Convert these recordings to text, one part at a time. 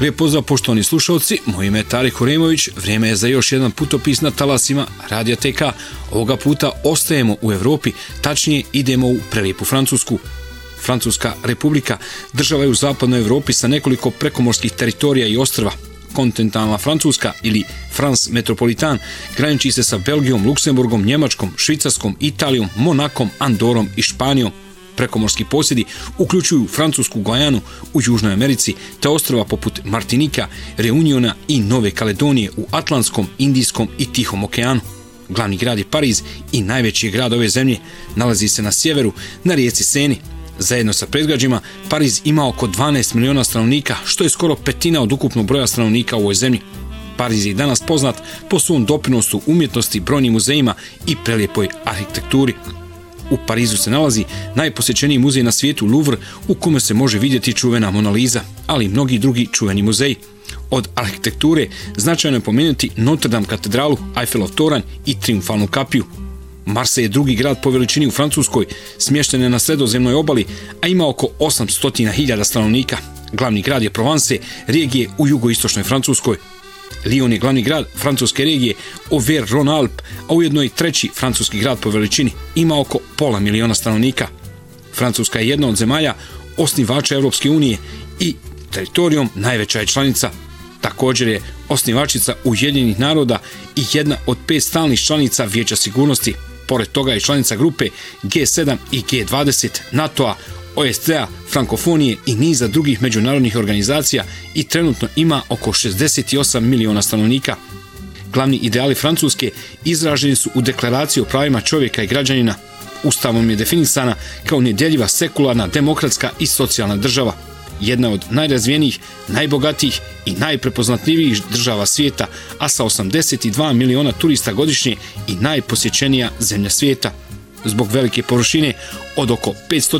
Lijep pozdrav poštovani slušalci, moje ime je Tarik Uremović, vrijeme je za još jedan putopis na talasima Radija TK. Ovoga puta ostajemo u Europi, tačnije idemo u prelijepu Francusku. Francuska republika država je u zapadnoj Europi sa nekoliko prekomorskih teritorija i ostrva. Kontinentalna Francuska ili France Metropolitan graniči se sa Belgijom, Luksemburgom, Njemačkom, Švicarskom, Italijom, Monakom, Andorom i Španijom. Prekomorski posjedi uključuju Francusku Gajanu u Južnoj Americi te ostrva poput Martinika, Reuniona i Nove Kaledonije u Atlantskom, Indijskom i Tihom okeanu. Glavni grad je Pariz i najveći je grad ove zemlje. Nalazi se na sjeveru, na rijeci Seni. Zajedno sa predgrađima, Pariz ima oko 12 miliona stanovnika, što je skoro petina od ukupnog broja stanovnika u ovoj zemlji. Pariz je danas poznat po svom doprinosu umjetnosti, brojnim muzejima i prelijepoj arhitekturi. U Parizu se nalazi najposjećeniji muzej na svijetu Louvre, u kome se može vidjeti čuvena Mona Lisa, ali i mnogi drugi čuveni muzeji. Od arhitekture značajno je pomenuti Notre Dame katedralu, Eiffelov toranj i Triumfalnu kapiju. Marseille je drugi grad po veličini u Francuskoj, smješten je na sredozemnoj obali, a ima oko 800.000 stanovnika. Glavni grad je Provence, regije u jugoistočnoj Francuskoj. Lyon je glavni grad francuske regije Auvergne-Rhône-Alpes, a ujedno i treći francuski grad po veličini, ima oko 500.000 stanovnika. Francuska je jedna od zemalja osnivača Europske unije i teritorijom najveća je članica. Također je osnivačica Ujedinjenih naroda i jedna od 5 stalnih članica Vijeća sigurnosti. Pored toga je članica grupe G7 i G20, NATO-a, OSCE-a, Frankofonije i niza drugih međunarodnih organizacija i trenutno ima oko 68 miliona stanovnika. Glavni ideali Francuske izraženi su u deklaraciji o pravima čovjeka i građanina. Ustavom je definisana kao nedjeljiva sekularna, demokratska i socijalna država. Jedna od najrazvijenijih, najbogatijih i najprepoznatljivijih država svijeta, a sa 82 miliona turista godišnje i najposjećenija zemlja svijeta. Zbog velike površine od oko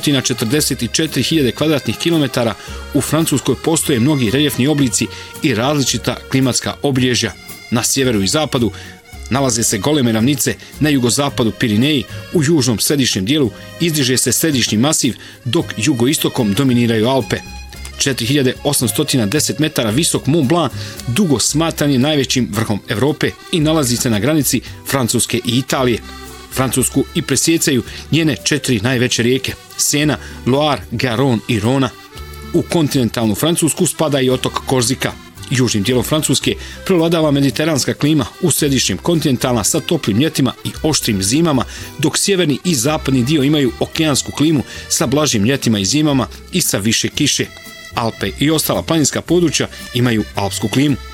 544.000 kvadratnih kilometara u Francuskoj postoje mnogi reljefni oblici i različita klimatska obilježja. Na sjeveru i zapadu nalaze se goleme ravnice, na jugozapadu Pirineji, u južnom središnjem dijelu izdiže se središnji masiv, dok jugoistokom dominiraju Alpe. 4810 metara visok Mont Blanc dugo smatran je najvećim vrhom Europe i nalazi se na granici Francuske i Italije. Francusku i presjecaju njene 4 najveće rijeke, Sena, Loire, Garonne i Rona. U kontinentalnu Francusku spada i otok Korzika. Južnim dijelom Francuske prevladava mediteranska klima, u središnjem kontinentalna sa toplim ljetima i oštrim zimama, dok sjeverni i zapadni dio imaju okeansku klimu sa blažim ljetima i zimama i sa više kiše. Alpe i ostala planinska područja imaju alpsku klimu.